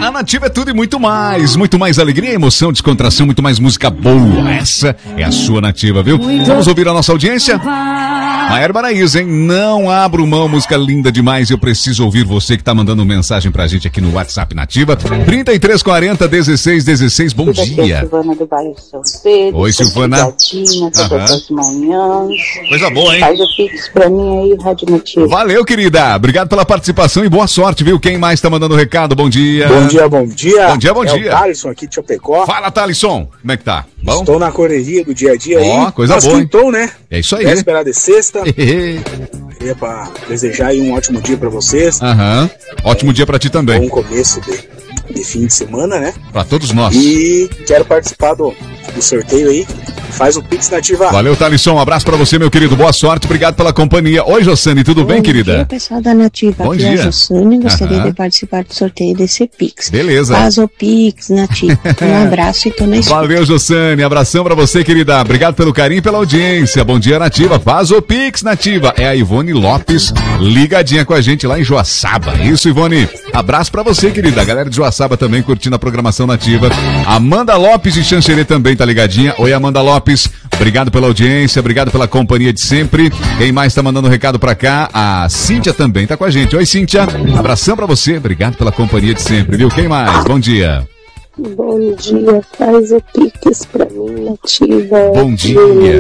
A Nativa é tudo e muito mais alegria, emoção, descontração, muito mais música boa. Essa é a sua Nativa, viu? Vamos ouvir a nossa audiência? Maiara Maraíza, hein? Não abro mão, música linda demais. Eu preciso ouvir você que tá mandando mensagem pra gente aqui no WhatsApp Nativa. 3340-1616, bom dia. Aqui é a Silvana do bairro São Pedro. Oi, Silvana. Todas as manhãs. Coisa boa, hein? Faz o Pix pra mim aí, Rádio Nativa. Valeu, querida. Obrigado pela participação e boa sorte, viu? Quem mais tá mandando recado? Bom dia. Bom dia, bom dia. Bom dia, bom dia. É o Thalisson aqui de Chapecó. Fala, Thalisson. Como é que tá? Bom? Estou na correria do dia a dia aí. Ó, coisa boa, hein? Quintou, né? É isso aí. Véspera de sexta. Queria pra desejar aí um ótimo dia pra vocês. Aham. Ótimo dia pra ti também. Bom começo de fim de semana, né? Pra todos nós. E quero participar do sorteio aí. Faz o Pix Nativa. Valeu, Thalisson. Um abraço pra você, meu querido. Boa sorte. Obrigado pela companhia. Oi, Jossane. Tudo bem, querida? Bom dia, pessoal da Nativa. Bom Aqui dia. é a Jossane. Gostaria de participar do sorteio desse Pix. Beleza. Faz o Pix, Nativa. Um abraço e tô na escuta. Valeu, Jossane. Abração pra você, querida. Obrigado pelo carinho e pela audiência. Bom dia, Nativa. Faz o Pix, Nativa. É a Ivone Lopes, ligadinha com a gente lá em Joaçaba. Isso, Ivone. Abraço pra você, querida. A galera de Joaçaba também curtindo a programação Nativa. Amanda Lopes de Xanxerê também tá ligadinha. Oi, Amanda Lopes. Obrigado pela audiência, obrigado pela companhia de sempre. Quem mais tá mandando recado pra cá? A Cíntia também tá com a gente. Oi, Cíntia. Abração pra você. Obrigado pela companhia de sempre, viu? Quem mais? Bom dia. Bom dia, faz o Pix pra mim, Nativa. Bom dia.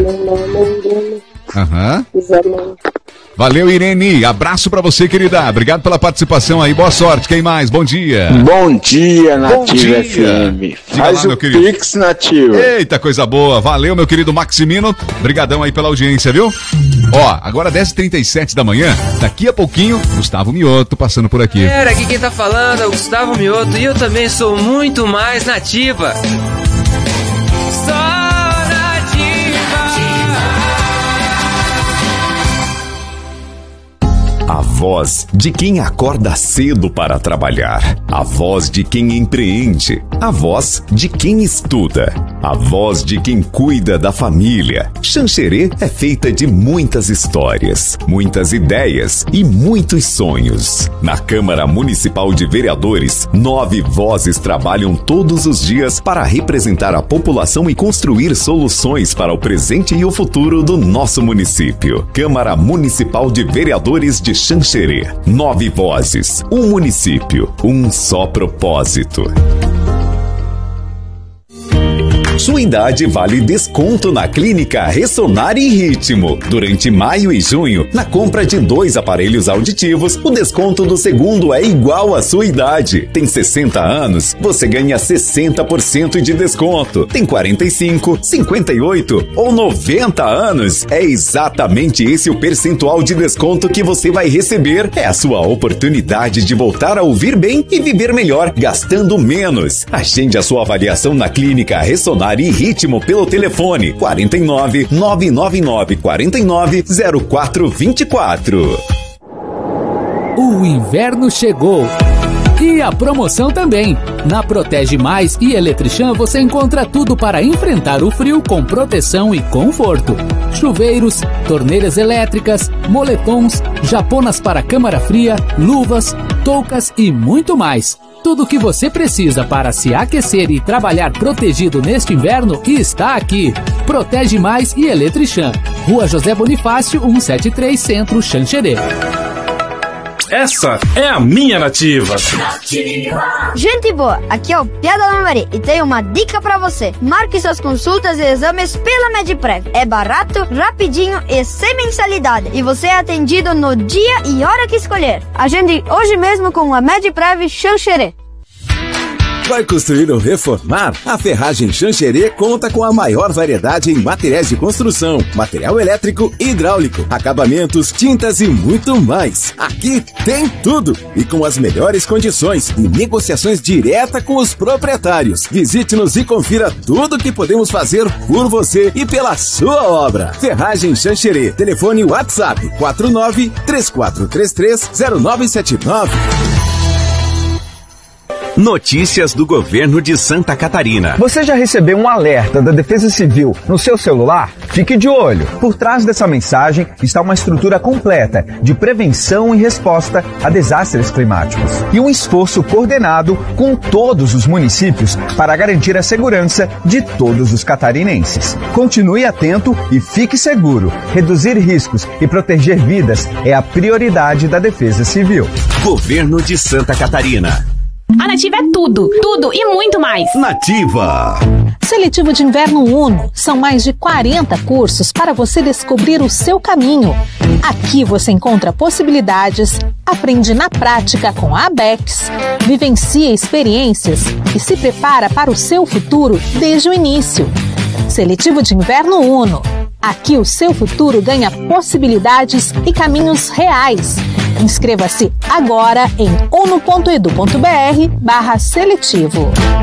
Aham. Valeu, Irene. Abraço pra você, querida. Obrigado pela participação aí. Boa sorte. Quem mais? Bom dia. Bom dia, Nativa Bom dia. FM. Faz lá, meu o querido. Pix, Nativa. Eita, coisa boa. Valeu, meu querido Maximino. Brigadão aí pela audiência, viu? Ó, agora 10h37 da manhã. Daqui a pouquinho, Gustavo Mioto passando por aqui. Aqui quem tá falando é o Gustavo Mioto e eu também sou muito mais Nativa. Só a voz de quem acorda cedo para trabalhar, a voz de quem empreende, a voz de quem estuda, a voz de quem cuida da família. Xanxerê é feita de muitas histórias, muitas ideias e muitos sonhos. Na Câmara Municipal de Vereadores, 9 vozes trabalham todos os dias para representar a população e construir soluções para o presente e o futuro do nosso município. Câmara Municipal de Vereadores de Xanxerê. 9 vozes, um município, um só propósito. Sua idade vale desconto na Clínica Ressonar e Ritmo. Durante maio e junho, na compra de 2 aparelhos auditivos, o desconto do segundo é igual à sua idade. Tem 60 anos, você ganha 60% de desconto. Tem 45, 58 ou 90 anos. É exatamente esse o percentual de desconto que você vai receber. É a sua oportunidade de voltar a ouvir bem e viver melhor, gastando menos. Agende a sua avaliação na Clínica Ressonar e Ritmo pelo telefone 49 999 49 0424. O inverno chegou. E a promoção também. Na Protege Mais e Eletrichan você encontra tudo para enfrentar o frio com proteção e conforto. Chuveiros, torneiras elétricas, moletons, japonas para câmara fria, luvas, toucas e muito mais. Tudo o que você precisa para se aquecer e trabalhar protegido neste inverno está aqui. Protege Mais e Eletrichan. Rua José Bonifácio, 173 Centro, Xanxerê. Essa é a minha Nativa. Gente boa, aqui é o Piada da Mari e tenho uma dica pra você. Marque suas consultas e exames pela Medprev. É barato, rapidinho e sem mensalidade. E você é atendido no dia e hora que escolher. Agende hoje mesmo com a Medprev Xanxerê. Vai construir ou reformar? A Ferragem Xanxerê conta com a maior variedade em materiais de construção, material elétrico e hidráulico, acabamentos, tintas e muito mais. Aqui tem tudo e com as melhores condições e negociações direta com os proprietários. Visite-nos e confira tudo que podemos fazer por você e pela sua obra. Ferragem Xanxerê. Telefone WhatsApp 49 3433 0979. Notícias do governo de Santa Catarina. Você já recebeu um alerta da Defesa Civil no seu celular? Fique de olho. Por trás dessa mensagem está uma estrutura completa de prevenção e resposta a desastres climáticos e um esforço coordenado com todos os municípios para garantir a segurança de todos os catarinenses. Continue atento e fique seguro. Reduzir riscos e proteger vidas é a prioridade da Defesa Civil. Governo de Santa Catarina. A Nativa é tudo, tudo e muito mais. Nativa. Seletivo de Inverno Uno. São mais de 40 cursos para você descobrir o seu caminho. Aqui você encontra possibilidades, aprende na prática com a ABEX, vivencia experiências e se prepara para o seu futuro desde o início. Seletivo de Inverno Uno. Aqui o seu futuro ganha possibilidades e caminhos reais. Inscreva-se agora em uno.edu.br/seletivo.